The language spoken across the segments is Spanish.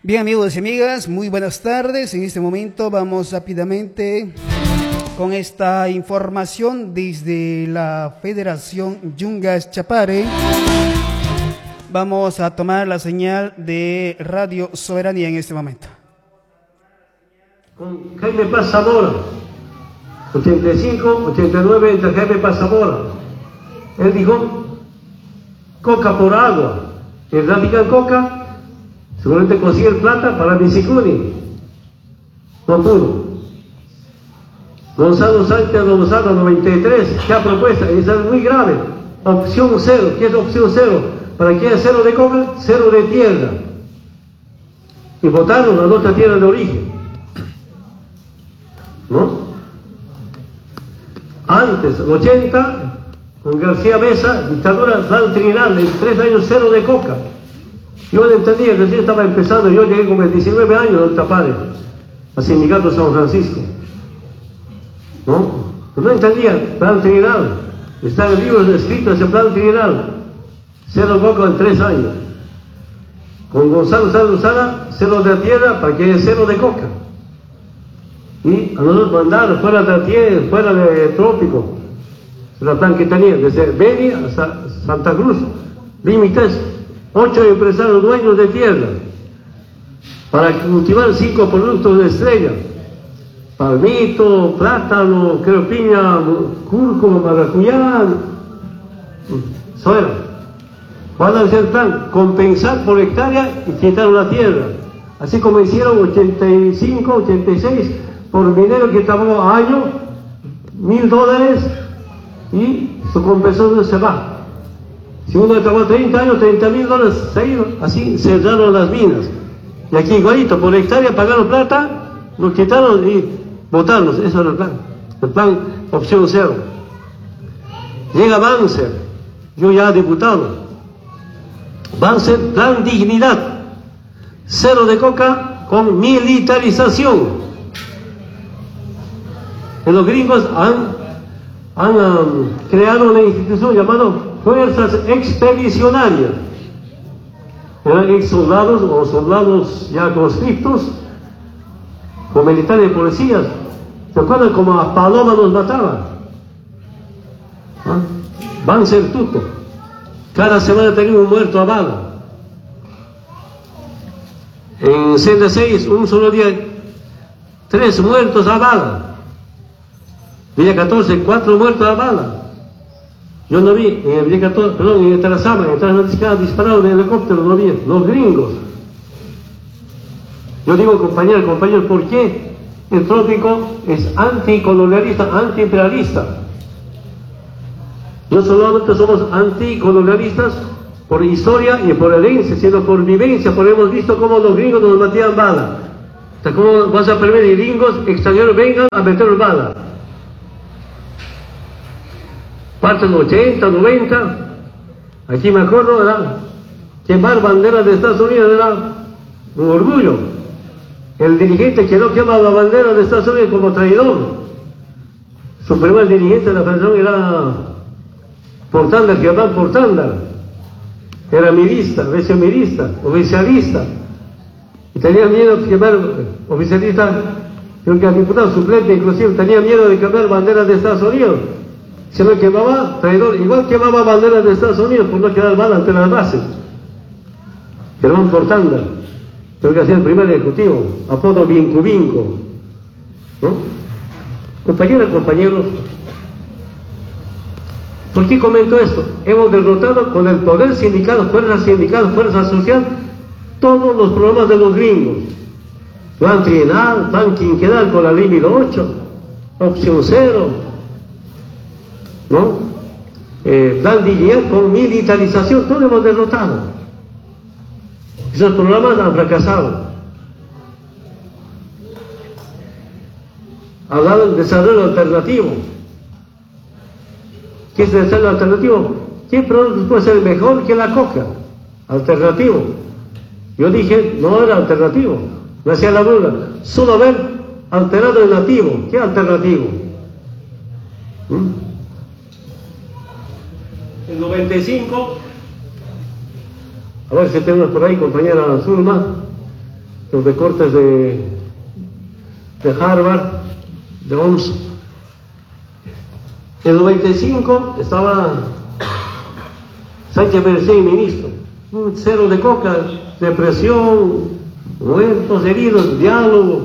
Bien, amigos y amigas, muy buenas tardes. En este momento vamos rápidamente con esta información desde la Federación Yungas Chapare. Vamos a tomar la señal de Radio Soberanía en este momento. Con Jaime Paz Zamora, 85, 89, entre Jaime Paz Zamora. Él dijo, coca por agua. El radical coca, seguramente consigue plata para Bicicuni. No pudo. Gonzalo Sánchez Lozano, 93, ¿qué ha propuesto? Esa es muy grave. Opción cero. ¿Qué es opción cero? ¿Para qué es cero de coca? Cero de tierra. Y votaron a nuestra tierra de origen. ¿No? Antes, 80, con García Mesa, dictadura doctrinal, en 3 años cero de coca. Yo no entendía, recién estaba empezando, yo llegué con 29 años al Tapare, al sindicato San Francisco. No entendía, plan trinal. Está en el libro escrito ese plan trinal. Cero coca en 3 años. Con Gonzalo Sánchez Lozano, cero de tierra para que haya cero de coca. Y a nosotros mandar fuera de tierra, fuera de trópico. El plan que tenía, desde Beni hasta Santa Cruz, límites, 8 empresarios dueños de tierra, para cultivar 5 productos de estrella: palmito, plátano, creo piña, cúrcuma, maracuyá, suera. ¿Cuál es el plan? Compensar por hectárea y quitar la tierra. Así como hicieron 85, 86, por minero que trabajó año, $1,000, y su compensación se va. Si uno trabajó 30 años, $30,000 se ha ido. Así cerraron las minas. Y aquí igualito, por hectárea pagaron plata, lo quitaron y votaron. Eso era el plan. El plan opción cero. Llega Banzer, yo ya diputado. Banzer, plan dignidad. Cero de coca con militarización. Los gringos han creado una institución llamada Fuerzas Expedicionarias. Eran ex soldados o soldados ya conscriptos, o militares y policías. ¿Se acuerdan cómo a Paloma nos mataban? Van a ser tuto. Cada semana tenía un muerto a bala. En Senda 6, un solo día, 3 muertos a bala. Villa 14, 4 muertos a bala. Yo no vi, en el Villa 14, perdón, en el Tarazama, disparado de helicóptero, no vi, los gringos. Yo digo, compañeros, ¿por qué el trópico es anticolonialista, antiimperialista? No solamente somos anticolonialistas por historia y por herencia, sino por vivencia, porque hemos visto cómo los gringos nos metían bala. ¿Cómo vas a permitir que gringos extranjeros vengan a meter bala? Parte de los 80, 90, aquí me acuerdo, ¿verdad? Quemar banderas de Estados Unidos era un orgullo. El dirigente que no quema la bandera de Estados Unidos como traidor. Su primer dirigente de la federación era Portanda, Germán Portanda. Era mirista, oficialista. Y tenía miedo de quemar oficialista, creo que el diputado suplente inclusive tenía miedo de quemar banderas de Estados Unidos. Se lo quemaba, traidor, igual quemaba banderas de Estados Unidos por no quedar mal ante las bases. Germán Portanda, creo que hacía el primer ejecutivo, apodo Vinco, ¿no? Compañeros, ¿por qué comento esto? Hemos derrotado con el poder sindical, fuerza social, todos los problemas de los gringos. Plan trienal, plan quinquenal con la ley 1008, opción cero, ¿no? Plan dignidad con militarización, todo hemos derrotado. Esos programas han fracasado. Hablaba del desarrollo alternativo. ¿Qué es el desarrollo alternativo? ¿Qué producto puede ser mejor que la coca? Alternativo. Yo dije, no era alternativo. Me hacía la burla. Solo haber alterado el nativo. ¿Qué alternativo? El 95, a ver si tenemos por ahí, compañera Zulma, los recortes de Harvard, de OMS. En el 95 estaba Sánchez Merced ministro. Un cero de coca, depresión, muertos, heridos, diálogo.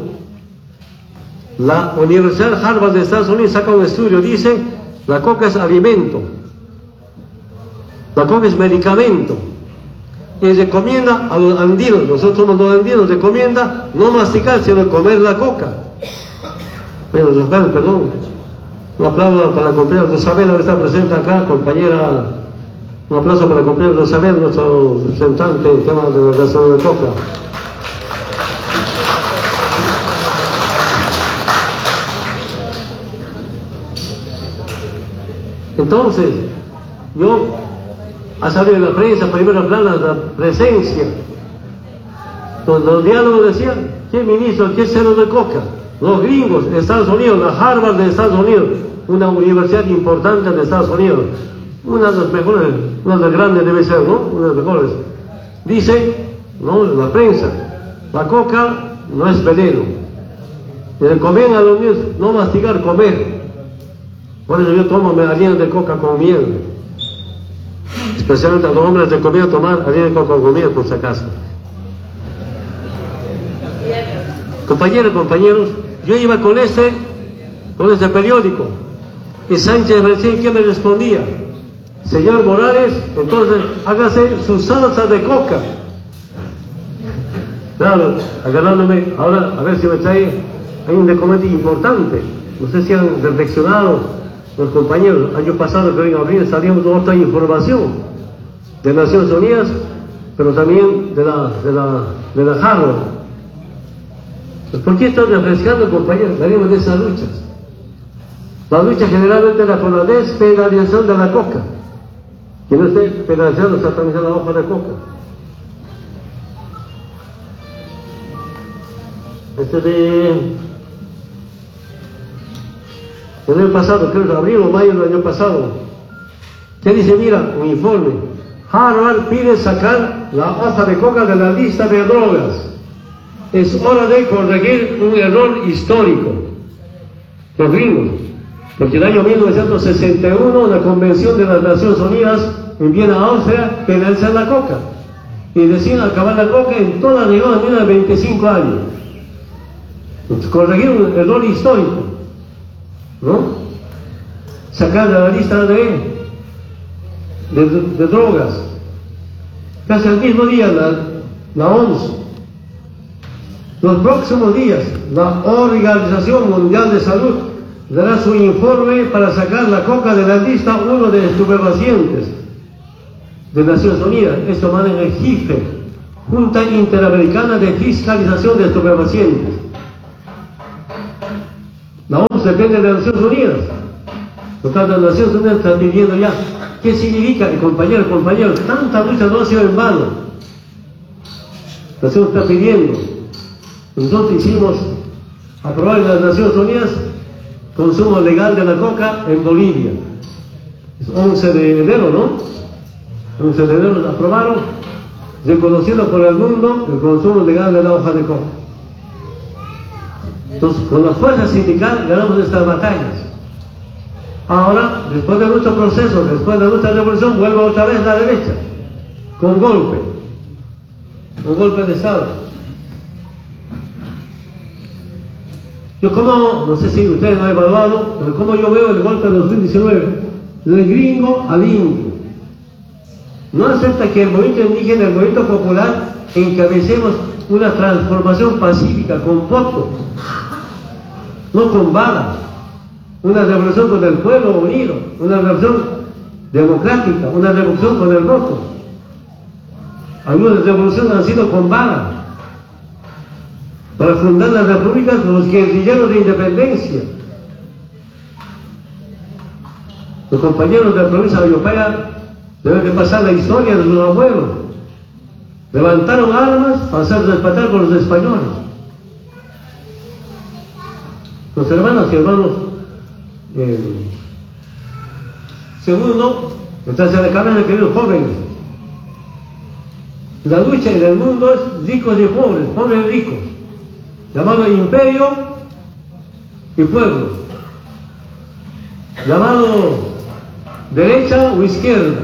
La Universidad Harvard de Estados Unidos saca un estudio, dice, la coca es alimento, la coca es medicamento. Y recomienda a los andinos, nosotros somos los andinos, recomienda no masticar, sino comer la coca. Bueno, locales, perdón. Un aplauso para la compañera Rosabel, que está presente acá, compañera. Un aplauso para la compañera Rosabel, nuestro representante en temas de la relación de coca. Entonces, yo, ha salido en la prensa, primera plana, la presencia. Los diálogos decían, ¿qué ministro, qué cero de coca? Los gringos de Estados Unidos, la Harvard de Estados Unidos, una universidad importante de Estados Unidos, una de las mejores, una de las grandes debe ser, ¿no? Una de las mejores. Dice, ¿no? La prensa, la coca no es veneno. Y le conviene a los niños no masticar, comer. Por eso yo tomo harina de coca con miel. Especialmente a los hombres les recomiendo tomar harina de coca con miel, por si acaso. Compañeros, yo iba con ese periódico. Y Sánchez recién, ¿qué me respondía? Señor Morales, entonces hágase su salsa de coca. Claro, agarrándome, ahora a ver si me trae, hay un documento importante. No sé si han reflexionado los compañeros. Año pasado, creo que en abril, salíamos de otra información de Naciones Unidas, pero también de la Harvard. ¿Por qué estoy refrescando, compañeros? Venimos de esas luchas. La lucha generalmente era por la despenalización de la coca. Que no esté penalizando exactamente la hoja de coca. El año pasado, creo que abril o mayo del año pasado, ¿qué dice? Mira, un informe. Harvard pide sacar la hoja de coca de la lista de drogas. Es hora de corregir un error histórico. Los gringos. Porque en el año 1961 la Convención de las Naciones Unidas en Viena, Austria, penaliza la coca. Y deciden acabar la coca en toda la región en menos de 25 años. Entonces, corregir un error histórico, ¿no? Sacar de la lista de drogas. Casi al mismo día la OMS. Los próximos días, la Organización Mundial de Salud dará su informe para sacar la coca de la lista 1 de estupefacientes de Naciones Unidas. Esto maneja el JIFE, Junta Interamericana de Fiscalización de Estupefacientes. La OMS depende de Naciones Unidas. Por tanto, las Naciones Unidas están pidiendo ya. ¿Qué significa? Y compañeros, tanta lucha no ha sido en vano. La Nación está pidiendo. Nosotros hicimos aprobar en las Naciones Unidas consumo legal de la coca en Bolivia. Es 11 de enero, ¿no? 11 de enero aprobaron, reconociendo por el mundo el consumo legal de la hoja de coca. Entonces, con la fuerza sindical ganamos estas batallas. Ahora, después de nuestro proceso, después de nuestra revolución, vuelve otra vez la derecha, con golpe de Estado. Yo no sé si ustedes lo han evaluado, pero como yo veo el golpe de 2019, del gringo al indio. No acepta que el movimiento indígena, el movimiento popular, encabecemos una transformación pacífica, con voto, no con bala. Una revolución con el pueblo unido, una revolución democrática, una revolución con el voto. Algunas revoluciones han sido con bala. Para fundar las repúblicas, los guerrilleros de independencia. Los compañeros de la provincia de Ayopaya deben de pasar la historia de sus abuelos. Levantaron armas para hacer respetar por los españoles. Los hermanos y hermanos, segundo, mientras se decaban de queridos jóvenes, La lucha en el mundo es ricos y pobres, pobres y ricos, llamado imperio y pueblo, llamado derecha o izquierda,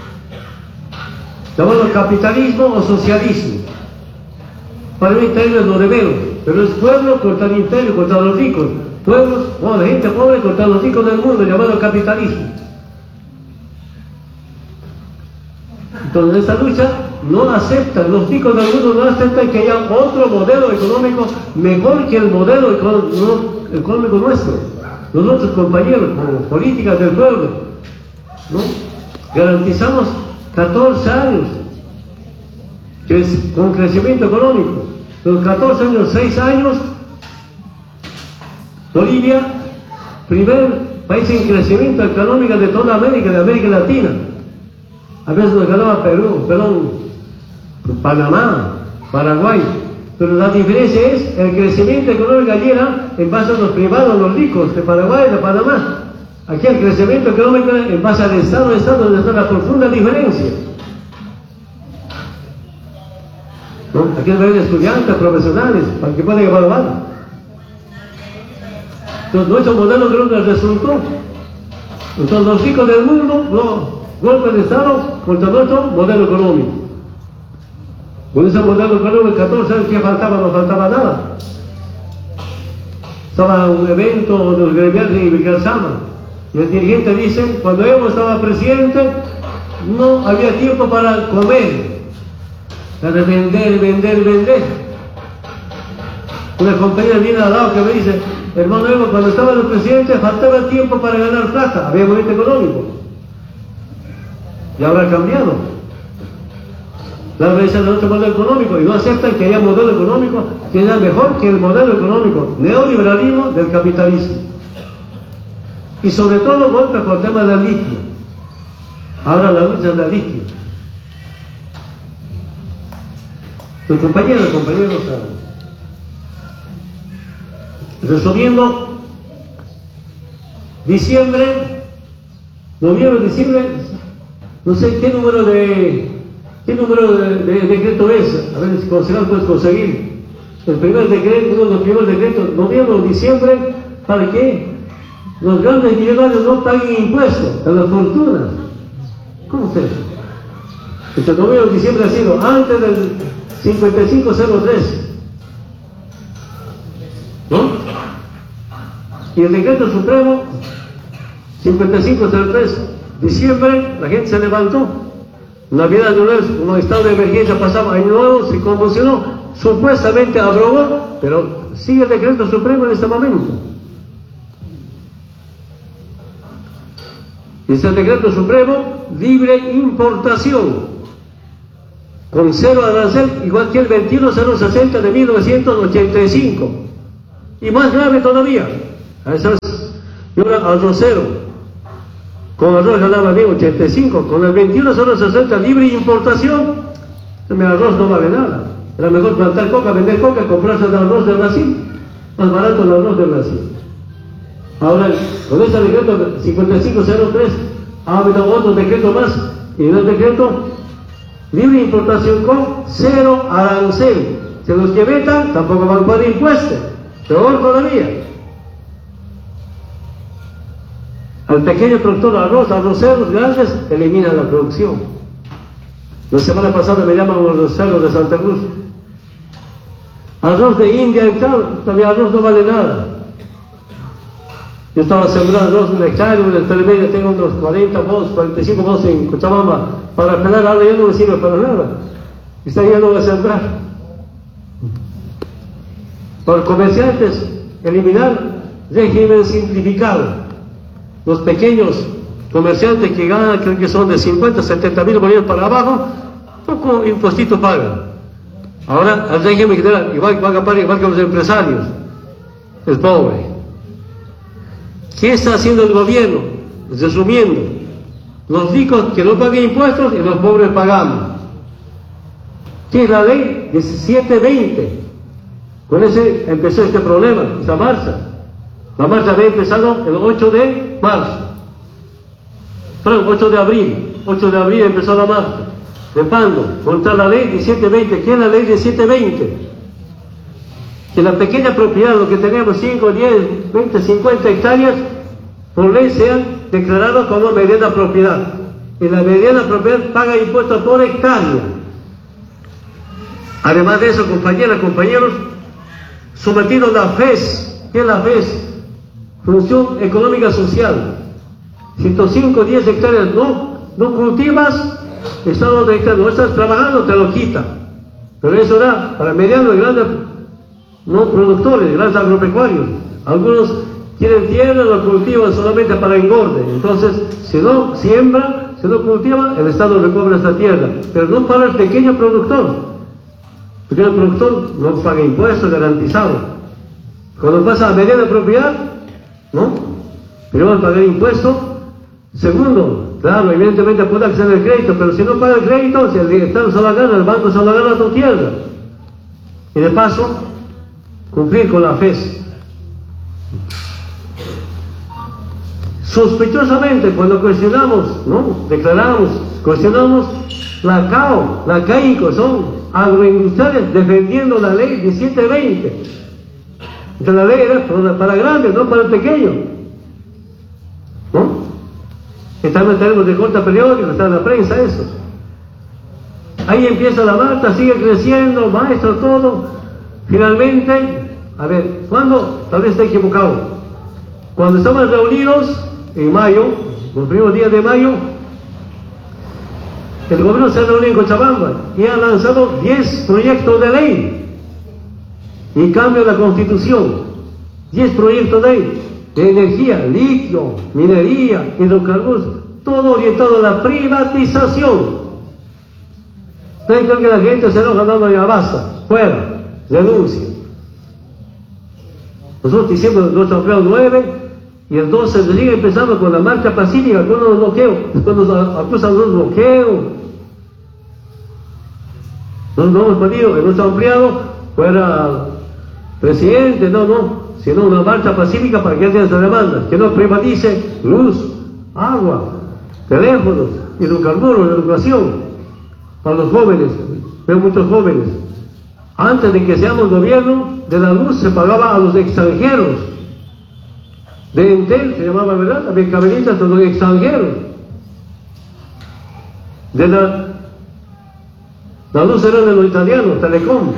llamado capitalismo o socialismo. Para mí términos lo de menos, pero es pueblo contra el imperio, contra los ricos, pueblos, o la gente pobre contra los ricos del mundo, llamado capitalismo. Entonces esta lucha no acepta, los ricos del mundo no aceptan que haya otro modelo económico mejor que el modelo económico nuestro. Nosotros, compañeros, como políticas del pueblo, ¿no?, garantizamos 14 años, que es con crecimiento económico. Los 14 años, 6 años, Bolivia, primer país en crecimiento económico de toda América, de América Latina. A veces nos ganaba Perú, Panamá, Paraguay, pero la diferencia es el crecimiento económico allí era en base a los privados, los ricos de Paraguay y de Panamá. Aquí el crecimiento económico en base al Estado, donde está la profunda diferencia. ¿No? Aquí hay estudiantes, profesionales, para que puedan evaluar. Entonces nuestro modelo creo que resultó. Entonces los ricos del mundo, no, golpe de Estado contra nuestro modelo económico. Con ese modelo económico, 14 años, ¿qué faltaba? No faltaba nada. Estaba un evento de los gremiales en Vilcalzama, y el dirigente dice, cuando Evo estaba presidente, no había tiempo para comer, para vender. Una compañera viene al lado que me dice, hermano Evo, cuando estaba el presidente faltaba tiempo para ganar plata, había movimiento económico. Y ahora ha cambiado. La organización de otro modelo económico y no aceptan que haya modelo económico que sea mejor que el modelo económico neoliberalismo del capitalismo. Y sobre todo golpe por el tema del litio. Ahora la lucha es del litio. Los compañeros, resumiendo, noviembre, diciembre, no sé qué número de decreto es, a ver si puedes conseguir. El primer decreto, uno de los primeros decretos, noviembre o diciembre, ¿para qué? Los grandes millonarios no paguen impuestos a las fortunas. ¿Cómo es eso? Este noviembre o diciembre ha sido antes del 5503, ¿no? Y el decreto supremo 5503, diciembre, la gente se levantó. Navidad de un estado de emergencia, pasaba año nuevo, se convulsionó, supuestamente abrogó, pero sigue el decreto supremo en este momento. Y este decreto supremo, libre importación, con cero arancel, igual que el 21060 de 1985. Y más grave todavía, y ahora arrocero. Con arroz ganaba bien 85, con el 21,060 libre importación, el arroz no vale nada. Era mejor plantar coca, vender coca, comprarse el arroz de Brasil, más barato el arroz de Brasil. Ahora, con este decreto 5503, ha habido otro decreto más, y en el decreto libre importación con cero arancel. Si los que vetan, tampoco van a pagar impuestos, peor todavía. Al pequeño productor de arroz, arroceros grandes, eliminan la producción. La semana pasada me llaman los arroceros de Santa Cruz. Arroz de India, hectárea, todavía arroz no vale nada. Yo estaba sembrando arroz en hectárea, en el telemedio tengo unos 40 voz, 45 voz en Cochabamba, para pelar, ahora ya no me sirve para nada. Y está ya no voy a sembrar. Para comerciantes, eliminar régimen simplificado. Los pequeños comerciantes que ganan, creo que son de 50, 70 mil bolivianos para abajo, poco impuestito pagan. Ahora el régimen general, igual van a pagar igual que los empresarios, es pobre. ¿Qué está haciendo el gobierno? Resumiendo, los ricos que no paguen impuestos y los pobres pagamos. ¿Qué es la ley? 1720. Con ese empezó este problema, esta marcha. La marcha había empezado el 8 de marzo. Perdón, 8 de abril. 8 de abril empezó la marcha. trepando contra la ley 1720. ¿Qué es la ley 1720? Que la pequeña propiedad, lo que tenemos 5, 10, 20, 50 hectáreas, por ley sean declarados como mediana propiedad. Y la mediana propiedad paga impuestos por hectárea. Además de eso, compañeras, compañeros, sometidos a la FES. ¿Qué es la FES? Función Económica Social. 105, 10 hectáreas no cultivas, estado de hectáreas, no estás trabajando, te lo quita. Pero eso da para medianos y grandes, no productores, grandes agropecuarios. Algunos quieren tierra, lo cultivan solamente para engorde. Entonces, si no siembra, si no cultiva, el Estado recobra esta tierra. Pero no para el pequeño productor. El pequeño productor no paga impuestos garantizados. Cuando pasa a mediana propiedad, ¿no? Primero pagar impuestos. Segundo, claro, evidentemente puede acceder al crédito, pero si no paga el crédito, si el Estado se lo gana, el banco se lo gana a tu tierra. Y de paso, cumplir con la FES. Sospechosamente, cuando cuestionamos, ¿no? Declaramos, cuestionamos la CAO, la CAICO, son agroindustriales defendiendo la ley 1720. Entonces la ley era para grandes, no para el pequeño, ¿no? Y también tenemos de corta periódica, está en la prensa eso. Ahí empieza la marcha, sigue creciendo, maestro, todo. Finalmente, a ver, ¿cuándo? Tal vez esté equivocado. Cuando estamos reunidos en mayo, los primeros días de mayo, el gobierno se reunió en Cochabamba y ha lanzado 10 proyectos de ley y cambio de la constitución. 10 proyectos de ley de energía, litio, minería, hidrocarburos, todo orientado a la privatización. ¿Ustedes creen que la gente se enoja dando ya basta? Fuera, denuncia. Nosotros hicimos nuestro empleo 9 y el 12 se sigue empezando con la marcha pacífica, con los bloqueos, después nos acusan los bloqueos. Nosotros no hemos pedido que nuestro empleado fuera presidente, sino una marcha pacífica para que alguien se demanda, que no privatice luz, agua, teléfonos, hidrocarburos, educación, para los jóvenes. Veo muchos jóvenes. Antes de que seamos gobierno, de la luz se pagaba a los extranjeros. De Entel se llamaba, ¿verdad? Había cabelitas a los extranjeros. De la luz eran de los italianos, Telecom.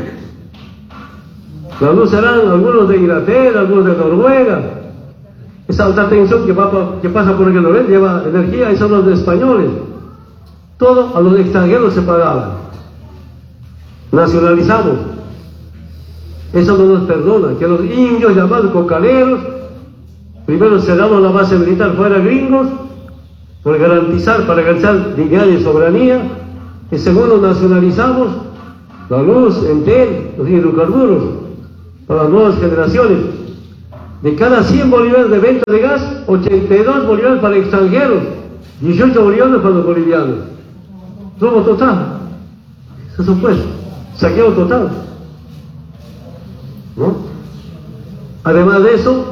La luz eran algunos de Inglaterra, algunos de Noruega. Esa alta tensión que pasa por el Nobel lleva energía, y son los de españoles. Todo a los extranjeros se pagaba. Nacionalizamos. Eso no nos perdona. Que los indios llamados cocaleros, primero cerramos la base militar fuera gringos, para garantizar dignidad y soberanía. Y segundo, nacionalizamos la luz, Entel, los hidrocarburos, para las nuevas generaciones. De cada 100 bolívares de venta de gas, 82 bolívares para extranjeros, 18 bolívares para los bolivianos. Robo total. Eso fue saqueo total, ¿no? Además de eso,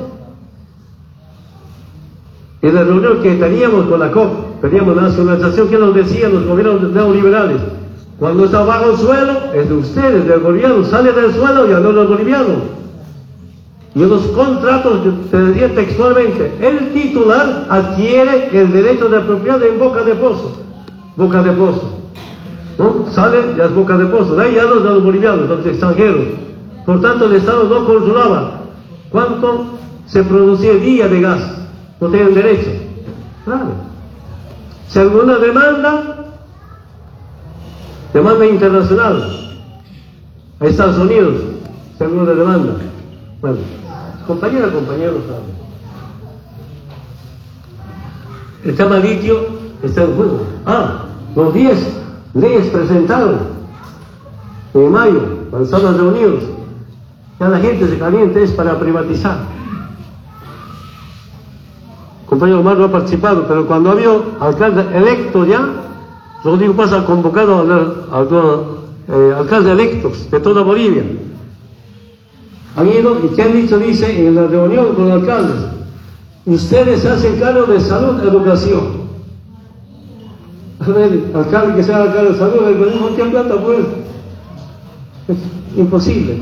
en la reunión que teníamos con la COP, teníamos nacionalización, que nos decían los gobiernos neoliberales: cuando está bajo el suelo, es de ustedes, del boliviano, sale del suelo y a los bolivianos. Y en los contratos, te decía textualmente, el titular adquiere el derecho de propiedad en boca de pozo. Boca de pozo, ¿no? Sale, ya es boca de pozo. De ahí ya los de los bolivianos, los extranjeros. Por tanto, el Estado no controlaba cuánto se producía el día de gas. No tienen derecho. Claro. Si alguna demanda internacional a Estados Unidos, si alguna demanda. Bueno, compañeros, el tema litio está en juego. Los 10 leyes presentadas en mayo, cuando estaban reunidos, ya la gente se calienta, es para privatizar. Compañero Omar no ha participado, pero cuando había alcalde electo ya, Rodrigo Paz ha convocado a alcaldes electos de toda Bolivia. Han ido y ¿qué han dicho? Dice en la reunión con los alcaldes: ustedes hacen cargo de salud, educación. el alcalde que sea alcalde de salud, el no tiene plata, pues es imposible.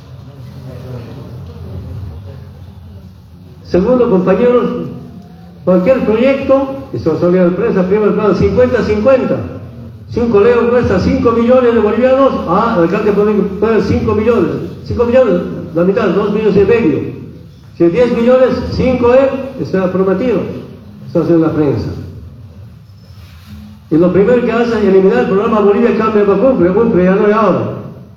Segundo, compañeros, cualquier proyecto, y se salió de prensa, primer plano, 50-50. 5 leos cuesta 5 millones de bolivianos, el alcalde puede 5 millones. 5 millones, la mitad, 2 millones y medio. Si es 10 millones, 5 él, está prometido. Eso hace la prensa. Y lo primero que hace es eliminar el programa Bolivia Cambia para cumple, ya no hay ahora.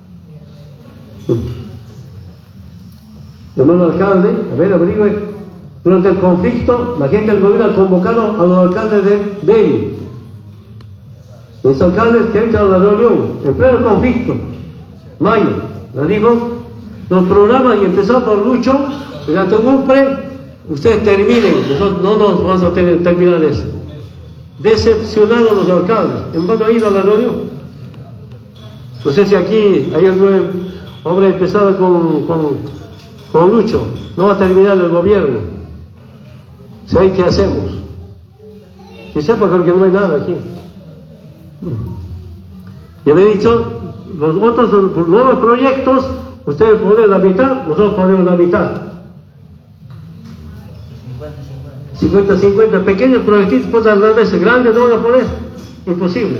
Hermano alcalde, a ver, averigüe. Durante el conflicto, la gente del gobierno ha convocado a los alcaldes de Beni. Los alcaldes que entran a la reunión, en pleno conflicto, mayo, les digo, los programas y empezó por Lucho, durante un cumple, ustedes terminen, nosotros no nos vamos a terminar eso. Decepcionados los alcaldes, en vano han ido a la reunión. No sé si aquí hay alguna obra empezada con Lucho, no va a terminar el gobierno. ¿Saben qué hacemos? Que sepa que no hay nada aquí. Ya me he dicho, los otros nuevos proyectos, ustedes ponen la mitad, nosotros ponemos la mitad. 50-50, pequeños proyectos, pues a veces grandes no van a poner, imposible.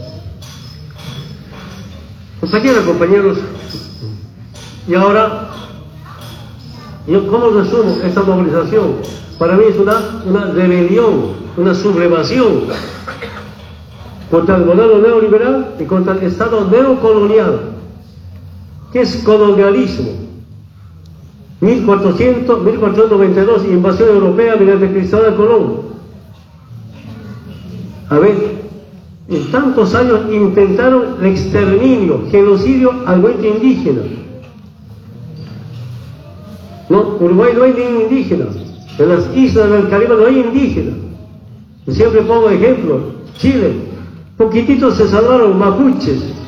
Pues aquí, compañeros, y ahora, yo cómo resumo esta movilización. Para mí es una rebelión, una sublevación contra el modelo neoliberal y contra el Estado neocolonial. ¿Qué es colonialismo? 1492, invasión europea mediante Cristóbal Colón. A ver, en tantos años intentaron el exterminio, genocidio al pueblo indígena. No, Uruguay no hay ningún indígena. En las islas del Caribe no hay indígenas. Y siempre pongo ejemplo. Chile, poquititos se salvaron mapuches.